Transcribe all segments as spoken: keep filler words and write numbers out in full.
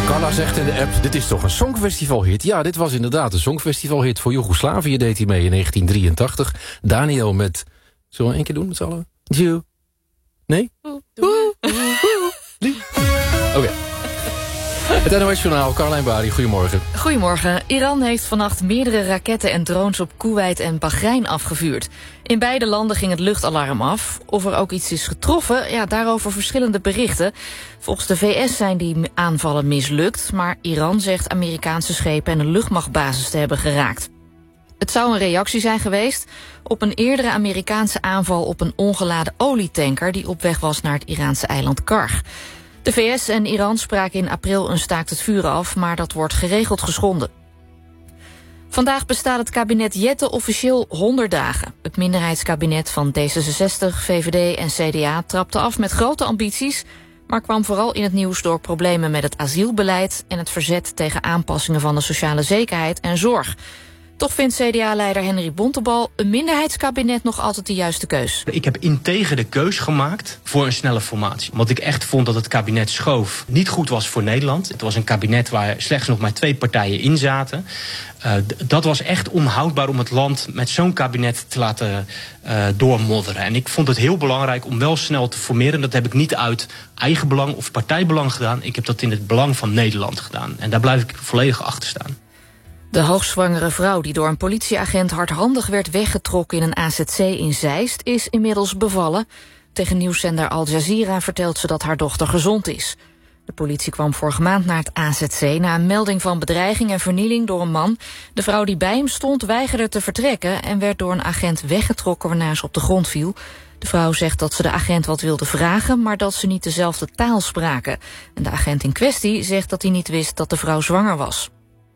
Carla zegt in de app, dit is toch een songfestivalhit? Ja, dit was inderdaad een songfestivalhit. Voor Joegoslavië deed hij mee in negentien drieëntachtig. Daniel met... Zullen we één keer doen met z'n allen? Ju. Nee? Oké. Okay. Het N O S-journaal, Carlijn Bari, goedemorgen. Goedemorgen. Iran heeft vannacht meerdere raketten en drones op Koeweit en Bahrein afgevuurd. In beide landen ging het luchtalarm af. Of er ook iets is getroffen, ja, daarover verschillende berichten. Volgens de V S zijn die aanvallen mislukt, maar Iran zegt Amerikaanse schepen en een luchtmachtbasis te hebben geraakt. Het zou een reactie zijn geweest op een eerdere Amerikaanse aanval op een ongeladen olietanker die op weg was naar het Iraanse eiland Karg. De V S en Iran spraken in april een staakt het vuren af, maar dat wordt geregeld geschonden. Vandaag bestaat het kabinet Jette officieel honderd dagen. Het minderheidskabinet van D zesenzestig, V V D en C D A trapte af met grote ambities, maar kwam vooral in het nieuws door problemen met het asielbeleid en het verzet tegen aanpassingen van de sociale zekerheid en zorg. Toch vindt C D A-leider Henry Bontebal een minderheidskabinet nog altijd de juiste keus. Ik heb integer de keus gemaakt voor een snelle formatie. Omdat ik echt vond dat het kabinet Schoof niet goed was voor Nederland. Het was een kabinet waar slechts nog maar twee partijen in zaten. Uh, d- dat was echt onhoudbaar om het land met zo'n kabinet te laten uh, doormodderen. En ik vond het heel belangrijk om wel snel te formeren. Dat heb ik niet uit eigen belang of partijbelang gedaan. Ik heb dat in het belang van Nederland gedaan. En daar blijf ik volledig achter staan. De hoogzwangere vrouw die door een politieagent hardhandig werd weggetrokken in een A Z C in Zeist is inmiddels bevallen. Tegen nieuwszender Al Jazeera vertelt ze dat haar dochter gezond is. De politie kwam vorige maand naar het A Z C na een melding van bedreiging en vernieling door een man. De vrouw die bij hem stond weigerde te vertrekken en werd door een agent weggetrokken waarna ze op de grond viel. De vrouw zegt dat ze de agent wat wilde vragen, maar dat ze niet dezelfde taal spraken. En de agent in kwestie zegt dat hij niet wist dat de vrouw zwanger was.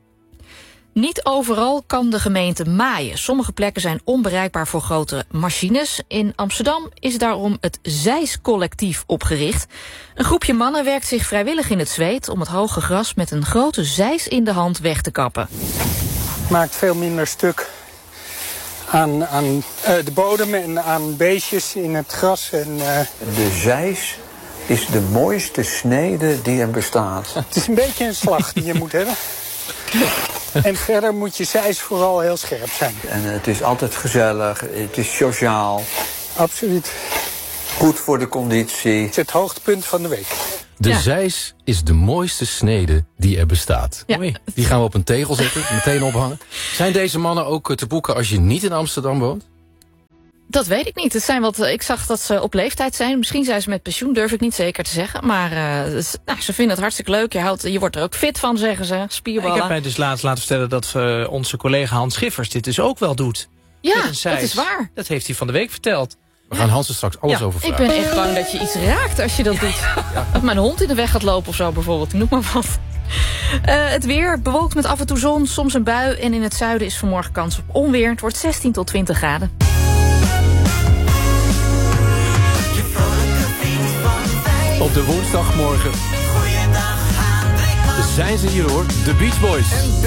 Niet overal kan de gemeente maaien. Sommige plekken zijn onbereikbaar voor grote machines. In Amsterdam is daarom het Zeis-collectief opgericht. Een groepje mannen werkt zich vrijwillig in het zweet om het hoge gras met een grote zeis in de hand weg te kappen. Maakt veel minder stuk aan, aan uh, de bodem en aan beestjes in het gras. En, uh... De zeis is de mooiste snede die er bestaat. Het is een beetje een slag die je moet hebben. En verder moet je zeis vooral heel scherp zijn. En het is altijd gezellig, het is sociaal. Absoluut. Goed voor de conditie. Het is het hoogtepunt van de week. De Ja. zeis is de mooiste snede die er bestaat. Ja. Oei, die gaan we op een tegel zetten, meteen ophangen. Zijn deze mannen ook te boeken als je niet in Amsterdam woont? Dat weet ik niet. Het zijn wat, ik zag dat ze op leeftijd zijn. Misschien zijn ze met pensioen, durf ik niet zeker te zeggen. Maar uh, dus, nou, ze vinden het hartstikke leuk. Je, houdt, je wordt er ook fit van, zeggen ze. Spierballen. Ik heb mij dus laatst laten vertellen dat uh, onze collega Hans Schiffers dit dus ook wel doet. Ja, Met een zeis. dat is waar. Dat heeft hij van de week verteld. We gaan Hans er straks alles Ja, over Ik vragen. ben echt bang dat je iets raakt als je dat doet. Dat mijn hond in de weg gaat lopen of zo bijvoorbeeld. Noem maar wat. Uh, het weer bewolkt met af en toe zon, soms een bui. En in het zuiden is vanmorgen kans op onweer. Het wordt zestien tot twintig graden. Op de woensdagmorgen zijn ze hier hoor, de Beach Boys.